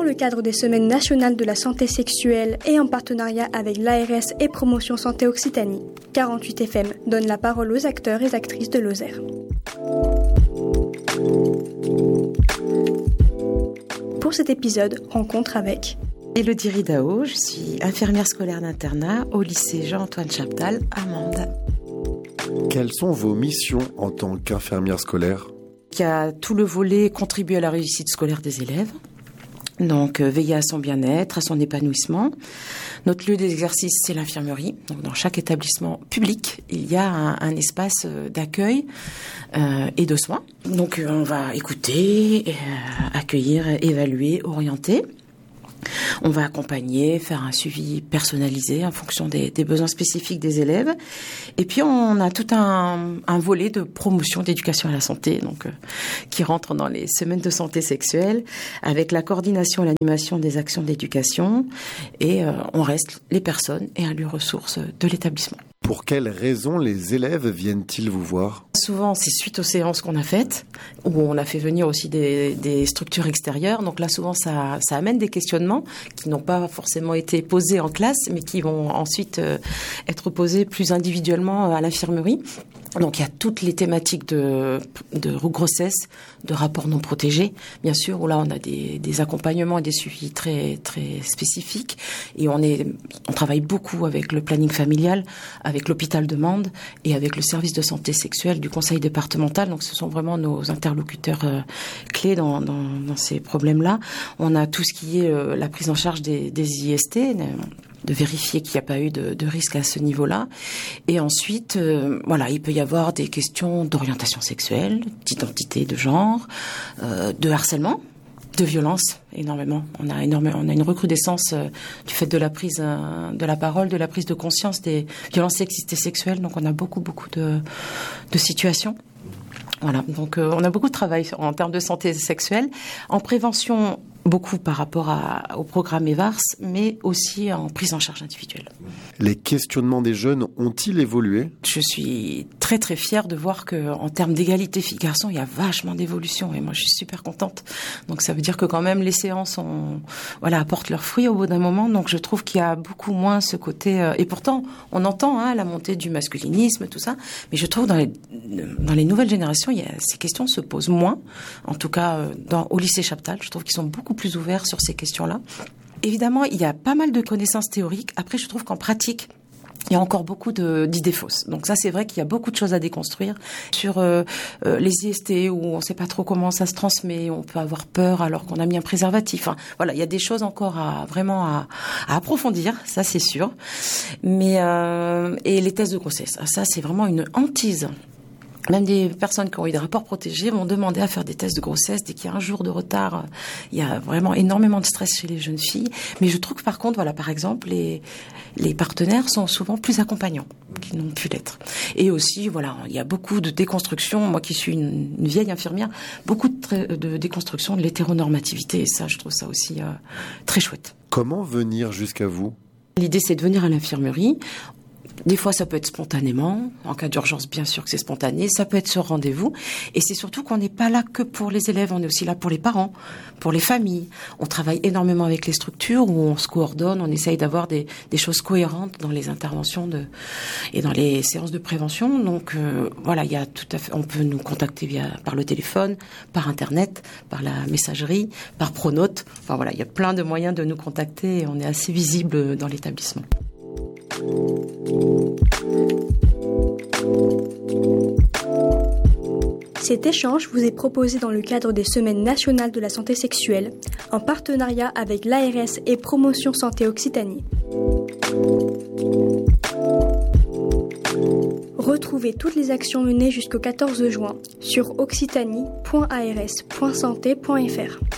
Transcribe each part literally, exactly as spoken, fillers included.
le cadre des Semaines nationales de la santé sexuelle et en partenariat avec l'A R S et Promotion Santé Occitanie, quarante-huit F M donne la parole aux acteurs et actrices de Lozère. Pour cet épisode, rencontre avec Élodie Ridao, je suis infirmière scolaire d'internat au lycée Jean-Antoine Chaptal à Mende. Quelles sont vos missions en tant qu'infirmière scolaire ? Il y a tout le volet contribuer à la réussite scolaire des élèves, donc euh, veiller à son bien-être, à son épanouissement. Notre lieu d'exercice, c'est l'infirmerie. Donc dans chaque établissement public, il y a un, un espace d'accueil euh, et de soins. Donc euh, on va écouter, euh, accueillir, évaluer, orienter. On va accompagner, faire un suivi personnalisé en fonction des, des besoins spécifiques des élèves. Et puis, on a tout un, un volet de promotion d'éducation à la santé, donc euh, qui rentre dans les semaines de santé sexuelle, avec la coordination et l'animation des actions d'éducation. Et euh, on reste les personnes et un lieu ressource de l'établissement. Pour quelles raisons les élèves viennent-ils vous voir ? Souvent, c'est suite aux séances qu'on a faites, où on a fait venir aussi des, des structures extérieures. Donc là, souvent, ça, ça amène des questionnements qui n'ont pas forcément été posés en classe, mais qui vont ensuite euh, être posés plus individuellement à l'infirmerie. Donc il y a toutes les thématiques de, de grossesse, de rapports non protégés, bien sûr, où là on a des, des accompagnements et des suivis très très spécifiques. Et on est, on travaille beaucoup avec le planning familial, avec l'hôpital de Mende et avec le service de santé sexuelle du conseil départemental. Donc ce sont vraiment nos interlocuteurs euh, clés dans, dans, dans ces problèmes-là. On a tout ce qui est euh, la prise en charge des, des I S T, de vérifier qu'il n'y a pas eu de, de risque à ce niveau-là. Et ensuite, euh, voilà, il peut y avoir des questions d'orientation sexuelle, d'identité de genre, euh, de harcèlement, de violence, énormément. On a énormément, on a une recrudescence euh, du fait de la prise euh, de la parole, de la prise de conscience des violences sexistes et sexuelles. Donc, on a beaucoup, beaucoup de, de situations. Voilà, donc euh, on a beaucoup de travail en termes de santé sexuelle, en prévention, beaucoup par rapport à, au programme EVARS, mais aussi en prise en charge individuelle. Les questionnements des jeunes ont-ils évolué ? Je suis très très fière de voir que en termes d'égalité filles-garçons, il y a vachement d'évolution et moi je suis super contente. Donc ça veut dire que quand même les séances ont, voilà, apportent leurs fruits au bout d'un moment. Donc je trouve qu'il y a beaucoup moins ce côté euh, et pourtant on entend hein, la montée du masculinisme, tout ça, mais je trouve dans les dans les nouvelles générations, il y a, ces questions se posent moins. En tout cas euh, dans au lycée Chaptal, je trouve qu'ils sont beaucoup plus ouverts sur ces questions-là. Évidemment, il y a pas mal de connaissances théoriques. Après, je trouve qu'en pratique, il y a encore beaucoup de, d'idées fausses. Donc ça, c'est vrai qu'il y a beaucoup de choses à déconstruire sur euh, euh, les I S T où on ne sait pas trop comment ça se transmet, on peut avoir peur alors qu'on a mis un préservatif. Enfin, voilà, il y a des choses encore à vraiment à, à approfondir, ça c'est sûr. Mais euh, et les tests de grossesse, ça c'est vraiment une hantise. Même des personnes qui ont eu des rapports protégés vont demander à faire des tests de grossesse dès qu'il y a un jour de retard. Il y a vraiment énormément de stress chez les jeunes filles. Mais je trouve que par contre, voilà, par exemple, les, les partenaires sont souvent plus accompagnants qu'ils n'ont pu l'être. Et aussi, voilà, il y a beaucoup de déconstruction. Moi qui suis une, une vieille infirmière, beaucoup de, de déconstruction de l'hétéronormativité. Et ça, je trouve ça aussi euh, très chouette. Comment venir jusqu'à vous ? L'idée, c'est de venir à l'infirmerie. Des fois, ça peut être spontanément. En cas d'urgence, bien sûr que c'est spontané. Ça peut être sur rendez-vous. Et c'est surtout qu'on n'est pas là que pour les élèves. On est aussi là pour les parents, pour les familles. On travaille énormément avec les structures où on se coordonne. On essaye d'avoir des, des choses cohérentes dans les interventions de, et dans les séances de prévention. Donc, euh, voilà, il y a tout à fait, on peut nous contacter via, par le téléphone, par Internet, par la messagerie, par Pronote. Enfin, voilà, il y a plein de moyens de nous contacter et on est assez visible dans l'établissement. Cet échange vous est proposé dans le cadre des Semaines nationales de la santé sexuelle, en partenariat avec l'A R S et Promotion Santé Occitanie. Retrouvez toutes les actions menées jusqu'au quatorze juin sur occitanie point a r s point santé point f r.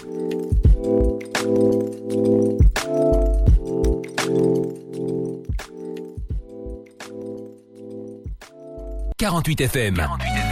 quarante-huit F M. quarante-huit F M.